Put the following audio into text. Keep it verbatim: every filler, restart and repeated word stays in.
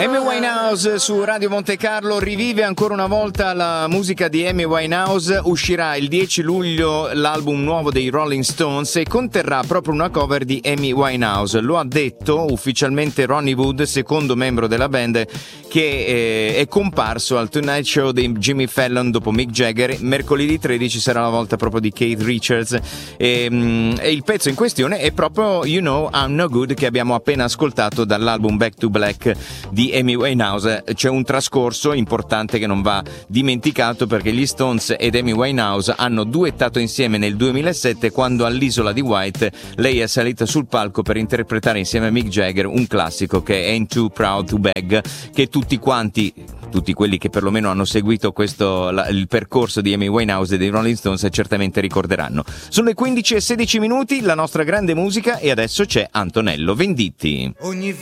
Amy Winehouse su Radio Monte Carlo rivive ancora una volta la musica di Amy Winehouse. Uscirà il dieci luglio l'album nuovo dei Rolling Stones e conterrà proprio una cover di Amy Winehouse. Lo ha detto ufficialmente Ronnie Wood, secondo membro della band, che eh, è comparso al Tonight Show di Jimmy Fallon dopo Mick Jagger. Mercoledì tredici sarà la volta proprio di Keith Richards e, mm, e il pezzo in questione è proprio You Know I'm No Good, che abbiamo appena ascoltato dall'album Back to Black di Amy Winehouse. C'è un trascorso importante che non va dimenticato, perché gli Stones ed Amy Winehouse hanno duettato insieme nel duemilasette, quando all'Isola di White lei è salita sul palco per interpretare insieme a Mick Jagger un classico che è Ain't Too Proud to Beg, che tutti quanti, tutti quelli che perlomeno hanno seguito questo la, il percorso di Amy Winehouse e dei Rolling Stones certamente ricorderanno. Sono le quindici e sedici minuti, la nostra grande musica, e adesso c'è Antonello Venditti. Ogni